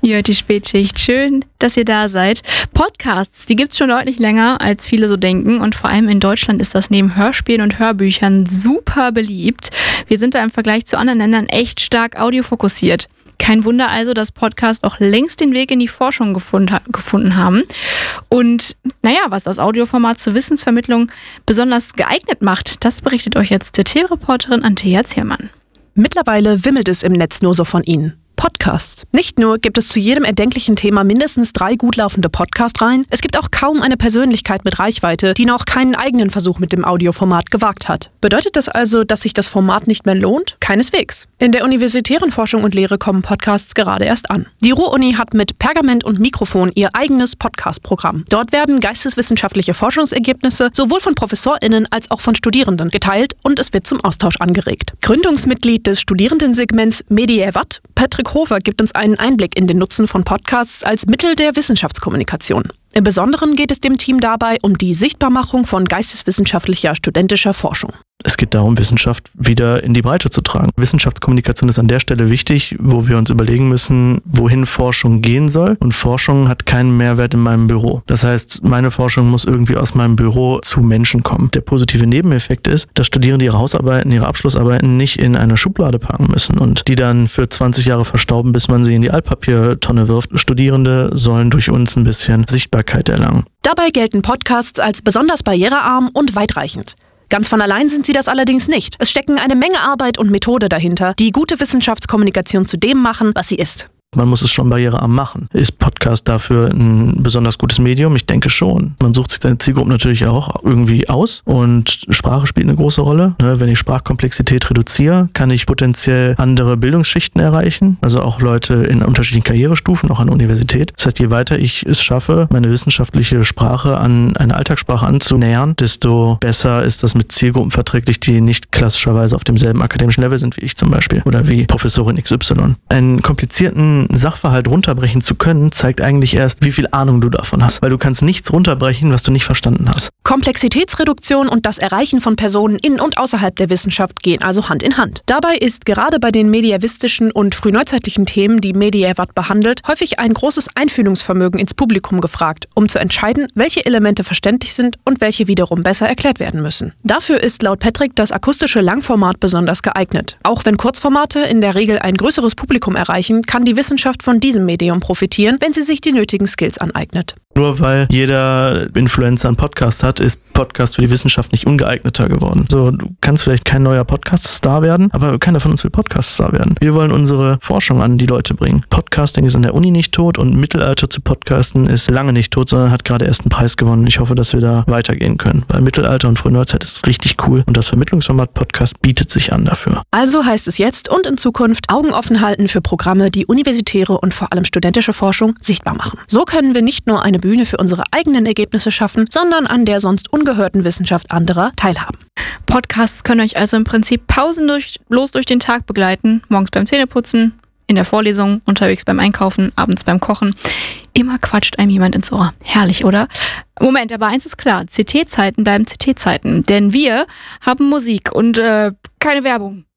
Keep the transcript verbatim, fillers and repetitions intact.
Hier hört die Spätschicht. Schön, dass ihr da seid. Podcasts, die gibt's schon deutlich länger, als viele so denken. Und vor allem in Deutschland ist das neben Hörspielen und Hörbüchern super beliebt. Wir sind da im Vergleich zu anderen Ländern echt stark audiofokussiert. Kein Wunder also, dass Podcasts auch längst den Weg in die Forschung gefunden, gefunden haben. Und naja, was das Audioformat zur Wissensvermittlung besonders geeignet macht, das berichtet euch jetzt C T-Reporterin Antea Ziermann. Mittlerweile wimmelt es im Netz nur so von ihnen. Podcasts. Nicht nur gibt es zu jedem erdenklichen Thema mindestens drei gut laufende Podcast-Reihen, es gibt auch kaum eine Persönlichkeit mit Reichweite, die noch keinen eigenen Versuch mit dem Audioformat gewagt hat. Bedeutet das also, dass sich das Format nicht mehr lohnt? Keineswegs. In der universitären Forschung und Lehre kommen Podcasts gerade erst an. Die Ruhr-Uni hat mit Pergament und Mikrofon ihr eigenes Podcast-Programm. Dort werden geisteswissenschaftliche Forschungsergebnisse sowohl von ProfessorInnen als auch von Studierenden geteilt und es wird zum Austausch angeregt. Gründungsmitglied des Studierendensegments Mediaevat, Patrick Hofer, gibt uns einen Einblick in den Nutzen von Podcasts als Mittel der Wissenschaftskommunikation. Im Besonderen geht es dem Team dabei um die Sichtbarmachung von geisteswissenschaftlicher studentischer Forschung. Es geht darum, Wissenschaft wieder in die Breite zu tragen. Wissenschaftskommunikation ist an der Stelle wichtig, wo wir uns überlegen müssen, wohin Forschung gehen soll. Und Forschung hat keinen Mehrwert in meinem Büro. Das heißt, meine Forschung muss irgendwie aus meinem Büro zu Menschen kommen. Der positive Nebeneffekt ist, dass Studierende ihre Hausarbeiten, ihre Abschlussarbeiten nicht in eine Schublade packen müssen und die dann für zwanzig Jahre verstauben, bis man sie in die Altpapiertonne wirft. Studierende sollen durch uns ein bisschen Sichtbarkeit erlangen. Dabei gelten Podcasts als besonders barrierearm und weitreichend. Ganz von allein sind sie das allerdings nicht. Es stecken eine Menge Arbeit und Methode dahinter, die gute Wissenschaftskommunikation zu dem machen, was sie ist. Man muss es schon barrierearm machen. Ist Podcast dafür ein besonders gutes Medium? Ich denke schon. Man sucht sich seine Zielgruppe natürlich auch irgendwie aus und Sprache spielt eine große Rolle. Wenn ich Sprachkomplexität reduziere, kann ich potenziell andere Bildungsschichten erreichen, also auch Leute in unterschiedlichen Karrierestufen, auch an der Universität. Das heißt, je weiter ich es schaffe, meine wissenschaftliche Sprache an eine Alltagssprache anzunähern, desto besser ist das mit Zielgruppen verträglich, die nicht klassischerweise auf demselben akademischen Level sind wie ich zum Beispiel oder wie Professorin X Y. Einen komplizierten Sachverhalt runterbrechen zu können, zeigt eigentlich erst, wie viel Ahnung du davon hast. Weil du kannst nichts runterbrechen, was du nicht verstanden hast. Komplexitätsreduktion und das Erreichen von Personen in und außerhalb der Wissenschaft gehen also Hand in Hand. Dabei ist gerade bei den mediavistischen und frühneuzeitlichen Themen, die Mediaevat behandelt, häufig ein großes Einfühlungsvermögen ins Publikum gefragt, um zu entscheiden, welche Elemente verständlich sind und welche wiederum besser erklärt werden müssen. Dafür ist laut Patrick das akustische Langformat besonders geeignet. Auch wenn Kurzformate in der Regel ein größeres Publikum erreichen, kann die Wissenschaft von diesem Medium profitieren, wenn sie sich die nötigen Skills aneignet. Nur weil jeder Influencer einen Podcast hat, ist Podcast für die Wissenschaft nicht ungeeigneter geworden. So, du kannst vielleicht kein neuer Podcast-Star werden, aber keiner von uns will Podcast-Star werden. Wir wollen unsere Forschung an die Leute bringen. Podcasting ist an der Uni nicht tot und Mittelalter zu podcasten ist lange nicht tot, sondern hat gerade erst einen Preis gewonnen. Ich hoffe, dass wir da weitergehen können, weil Mittelalter und Frühneuzeit ist richtig cool und das Vermittlungsformat Podcast bietet sich an dafür. Also heißt es jetzt und in Zukunft Augen offen halten für Programme, die universitäre und vor allem studentische Forschung sichtbar machen. So können wir nicht nur eine Bühne für unsere eigenen Ergebnisse schaffen, sondern an der sonst ungehörten Wissenschaft anderer teilhaben. Podcasts können euch also im Prinzip pausenlos durch den Tag begleiten, morgens beim Zähneputzen, in der Vorlesung, unterwegs beim Einkaufen, abends beim Kochen. Immer quatscht einem jemand ins Ohr. Herrlich, oder? Moment, aber eins ist klar, C T-Zeiten bleiben C T-Zeiten, denn wir haben Musik und äh, keine Werbung.